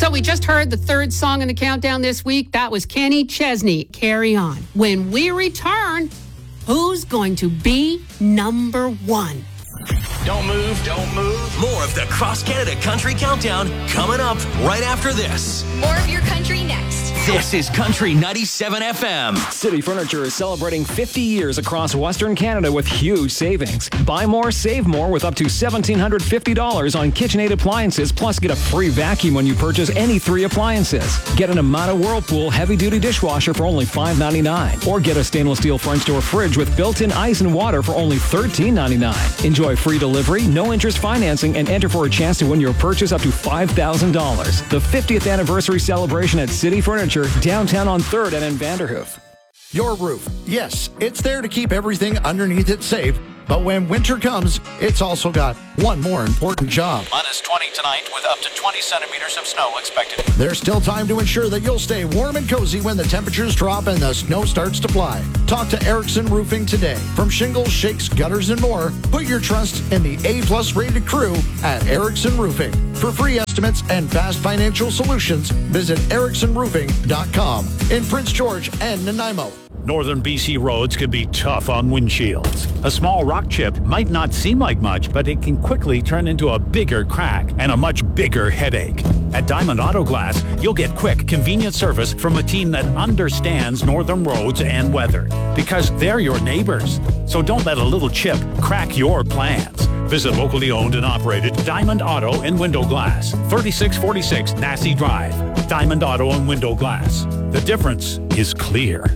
So we just heard the third song in the countdown this week. That was Kenny Chesney, Carry On. When we return, who's going to be number one? Don't move, don't move. More of the Cross Canada Country Countdown coming up right after this. More of your country next. This is Country 97 FM. City Furniture is celebrating 50 years across Western Canada with huge savings. Buy more, save more with up to $1,750 on KitchenAid appliances, plus get a free vacuum when you purchase any 3 appliances. Get an Amana Whirlpool heavy-duty dishwasher for only $5.99. Or get a stainless steel French door fridge with built-in ice and water for only $13.99. Enjoy free delivery, no interest financing, and enter for a chance to win your purchase up to $5,000. The 50th anniversary celebration at City Furniture, downtown on 3rd and in Vanderhoof. Your roof. Yes, it's there to keep everything underneath it safe. But when winter comes, it's also got one more important job. Minus 20 tonight with up to 20 centimeters of snow expected. There's still time to ensure that you'll stay warm and cozy when the temperatures drop and the snow starts to fly. Talk to Erickson Roofing today. From shingles, shakes, gutters, and more, put your trust in the A+ rated crew at Erickson Roofing. For free estimates and fast financial solutions, visit ericksonroofing.com in Prince George and Nanaimo. Northern BC roads can be tough on windshields. A small rock chip might not seem like much, but it can quickly turn into a bigger crack and a much bigger headache. At Diamond Auto Glass, you'll get quick, convenient service from a team that understands northern roads and weather, because they're your neighbors. So don't let a little chip crack your plans. Visit locally owned and operated Diamond Auto and Window Glass, 3646 Nassau Drive. Diamond Auto and Window Glass. The difference is clear.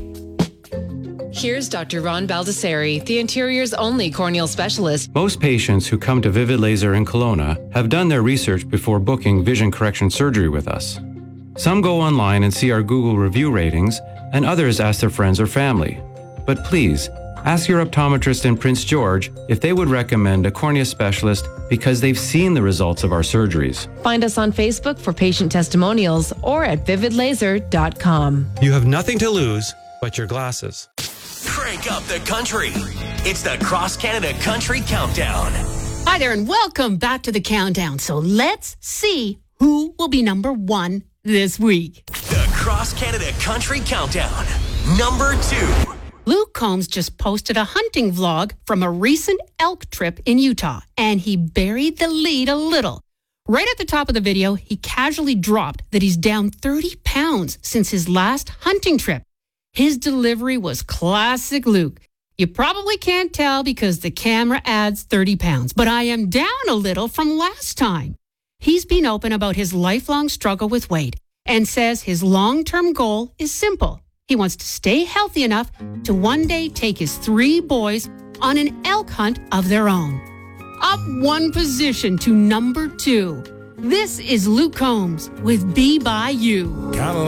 Here's Dr. Ron Baldessari, the interior's only corneal specialist. Most patients who come to Vivid Laser in Kelowna have done their research before booking vision correction surgery with us. Some go online and see our Google review ratings, and others ask their friends or family. But please, ask your optometrist in Prince George if they would recommend a cornea specialist because they've seen the results of our surgeries. Find us on Facebook for patient testimonials or at vividlaser.com. You have nothing to lose but your glasses. Crank up the country. It's the Cross Canada Country Countdown. Hi there, and welcome back to the countdown. So let's see who will be number one this week. The Cross Canada Country Countdown. Number 2. Luke Combs just posted a hunting vlog from a recent elk trip in Utah, and he buried the lead a little. Right at the top of the video, he casually dropped that he's down 30 pounds since his last hunting trip. His delivery was classic Luke. You probably can't tell because the camera adds 30 pounds, but I am down a little from last time. He's been open about his lifelong struggle with weight and says his long-term goal is simple. He wants to stay healthy enough to one day take his 3 boys on an elk hunt of their own. Up one position to number 2. This is Luke Combs with Be By You. Got a